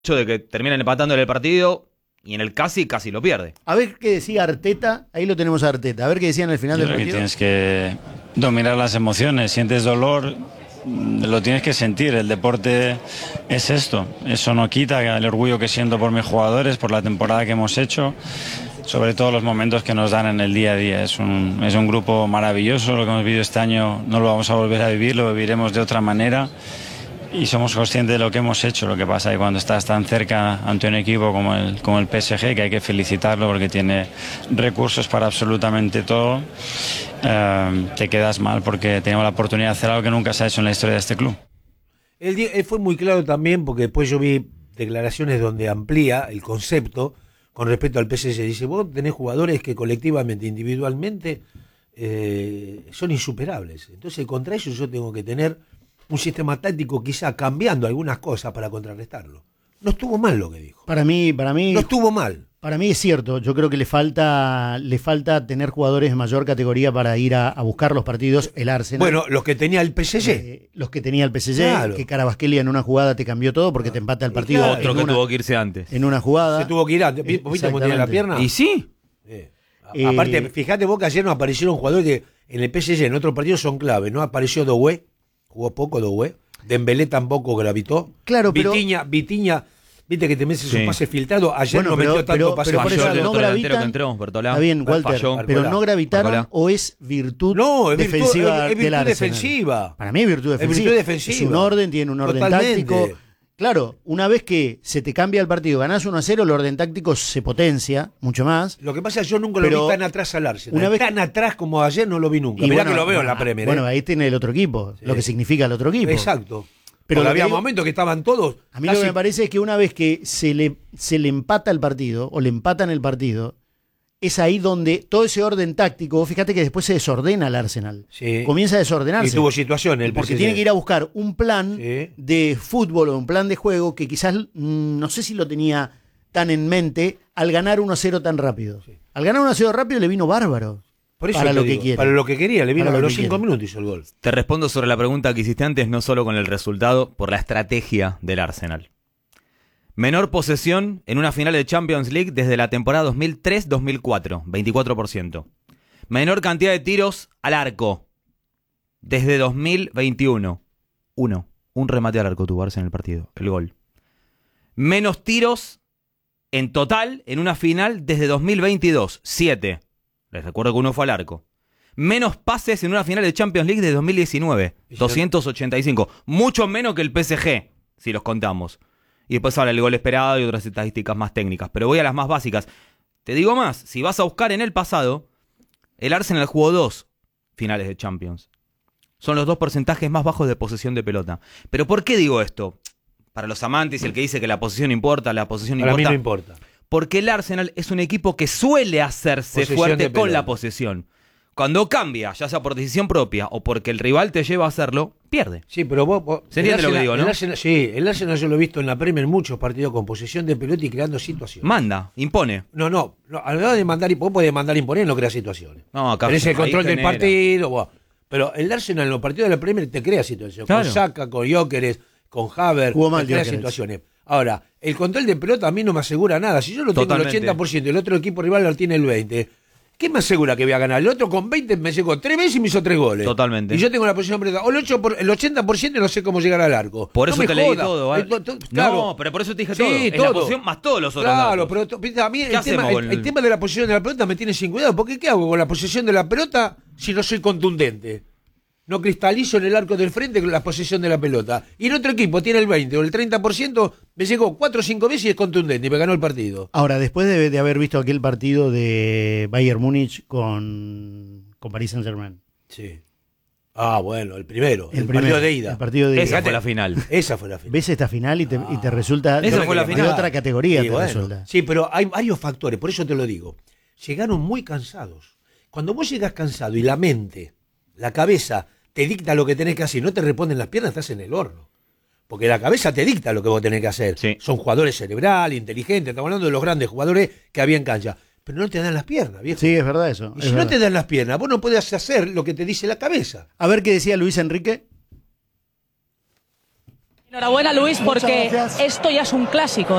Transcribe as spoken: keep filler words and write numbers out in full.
hecho de que terminan empatando el partido y en el casi, casi lo pierde. A ver qué decía Arteta, ahí lo tenemos a Arteta, a ver qué decía en el final Yo del creo que partido. tienes que dominar las emociones, sientes dolor, lo tienes que sentir, el deporte es esto, eso no quita el orgullo que siento por mis jugadores, por la temporada que hemos hecho, sobre todo los momentos que nos dan en el día a día. Es un, es un grupo maravilloso, lo que hemos vivido este año no lo vamos a volver a vivir, lo viviremos de otra manera. Y somos conscientes de lo que hemos hecho. Lo que pasa es que cuando estás tan cerca ante un equipo como el, como el P S G, que hay que felicitarlo porque tiene recursos para absolutamente todo, eh, te quedas mal porque tenemos la oportunidad de hacer algo que nunca se ha hecho en la historia de este club. Él, él fue muy claro también, porque después yo vi declaraciones donde amplía el concepto con respecto al P S G. Dice, vos tenés jugadores que colectivamente, individualmente, eh, son insuperables. Entonces contra ellos yo tengo que tener un sistema táctico quizá cambiando algunas cosas para contrarrestarlo. No estuvo mal lo que dijo. Para mí, para mí, no estuvo mal. Para mí es cierto. Yo creo que le falta, le falta tener jugadores de mayor categoría para ir a, a buscar los partidos. El Arsenal. Bueno, los que tenía el P S G, eh, los que tenía el P S G, claro. que Carabasquelia en una jugada te cambió todo porque te empata el partido. Claro. Otro que una, tuvo que irse antes. En una jugada. Se tuvo que ir antes. ¿Viste cómo tenía la pierna? ¿Y sí? Eh. Eh, Aparte, fíjate vos que ayer no aparecieron jugadores que en el P S G, en otros partidos son clave. No apareció Doué, jugó poco Doué. Dembélé tampoco gravitó. Claro, pero Vitinha, Vitinha, viste que te metes Sí. un pase filtrado. Ayer Bueno, no pero- metió tanto pero- pase pero por eso filtrado. el no otro delantero gravitan. que entró, Bertolá. Está bien, Walter, Falló. pero no gravitaron Barcola. o es virtud No, es virtud- defensiva es- es virtud del Arsenal. defensiva. Para mí es virtud Es defensiva. virtud defensiva. Es un orden, tiene un orden Totalmente. táctico. Claro, una vez que se te cambia el partido, ganás uno a cero, el orden táctico se potencia mucho más. Lo que pasa es que yo nunca Pero lo vi tan atrás al Arsenal. una vez- Tan atrás como ayer no lo vi nunca. Y Mirá bueno, que lo veo en la ah, Premier. Bueno, ¿eh? ahí tiene el otro equipo, Sí. lo que significa el otro equipo. Exacto. Pero Porque lo que había digo- momentos que estaban todos. A mí lo casi- que me parece es que una vez que se le, se le empata el partido, o le empatan el partido, es ahí donde todo ese orden táctico, vos fíjate que después se desordena el Arsenal. Sí. Comienza a Y desordenarse. tuvo situaciones el Porque P S G. tiene que ir a buscar un plan Sí. de fútbol o un plan de juego que quizás mm, no sé si lo tenía tan en mente al ganar uno a cero tan rápido. Sí. Al ganar uno a cero rápido le vino bárbaro. Por eso para te lo digo, que quiere. Para lo que quería, le vino Para a lo los que cinco quiere. minutos hizo el gol. Te respondo sobre la pregunta que hiciste antes, no solo con el resultado, por la estrategia del Arsenal. Menor posesión en una final de Champions League desde la temporada dos mil tres dos mil cuatro, veinticuatro por ciento. Menor cantidad de tiros al arco desde dos mil veintiuno. Uno. Un remate al arco tuvo Arsenal en el partido, el gol. Menos tiros en total en una final desde dos mil veintidós. Siete. Les recuerdo que uno fue al arco. Menos pases en una final de Champions League de dos mil diecinueve. doscientos ochenta y cinco. Mucho menos que el P S G, si los contamos. Y después habla el gol esperado y otras estadísticas más técnicas. Pero voy a las más básicas. Te digo más, si vas a buscar en el pasado, el Arsenal jugó dos finales de Champions. Son los dos porcentajes más bajos de posesión de pelota. ¿Pero por qué digo esto? Para los amantes y el que dice que la posesión importa, la posesión Para mí importa. no importa. Porque el Arsenal es un equipo que suele hacerse Posesión fuerte de con pelota. la posesión. Cuando cambia, ya sea por decisión propia o porque el rival te lleva a hacerlo, pierde. Sí, pero vos... vos- ¿Se entiende el lo que Arsenal- digo, no? el Arsenal- sí, el Arsenal yo lo he visto en la Premier en muchos partidos con posesión de pelota y creando situaciones. Manda, impone. No, no, no, a la hora de mandar, vos podés mandar imponer, no crea situaciones. No, acá Tenés el ahí control del genera. partido, vos. Pero el Arsenal en los partidos de la Premier te crea situaciones. Claro. Con Saka, con Gyökeres, con Havertz, Jugó mal te crea Gyökeres. situaciones. Ahora, el control de pelota a mí no me asegura nada. Si yo lo tengo Totalmente. el ochenta por ciento y el otro equipo rival lo tiene el veinte por ciento, ¿qué me asegura que voy a ganar? El otro con veinte me llegó tres veces y me hizo tres goles. Totalmente. Y yo tengo la posición de pelota. O el, ocho por- el ochenta por ciento y no sé cómo llegar al arco. Por No eso me te leí jodas. todo. ¿vale? Eh, to- to- claro. No, pero por eso te dije Sí, todo. Es todo. la posición más todos los otros Claro, datos. pero to- viste, a mí ¿Qué el tema, hacemos el, con el- el tema de la posición de la pelota me tiene sin cuidado. Porque ¿qué hago con la posesión de la pelota si no soy contundente? No cristalizo en el arco del frente con la posesión de la pelota. Y el otro equipo tiene el veinte o el treinta por ciento, me llegó cuatro o cinco veces y es contundente y me ganó el partido. Ahora, después de, de haber visto aquel partido de Bayern Múnich con, con Paris Saint-Germain. Sí. Ah, bueno, el primero, el, primero, partido de ida. El partido de Esa ida. fue la final. Esa fue la final. Ves esta final y te, y te resulta Esa de, fue la de final. otra categoría. Sí, te bueno. resulta. Sí, pero hay varios factores, por eso te lo digo. Llegaron muy cansados. Cuando vos llegas cansado y la mente, la cabeza, te dicta lo que tenés que hacer y no te responden las piernas, estás en el horno. Porque la cabeza te dicta lo que vos tenés que hacer. Sí. Son jugadores cerebrales, inteligentes, estamos hablando de los grandes jugadores que había en cancha. Pero no te dan las piernas, viejo. Sí, es verdad eso. Y es si no verdad. te dan las piernas, vos no podés hacer lo que te dice la cabeza. A ver qué decía Luis Enrique. Enhorabuena, Luis, porque esto ya es un clásico.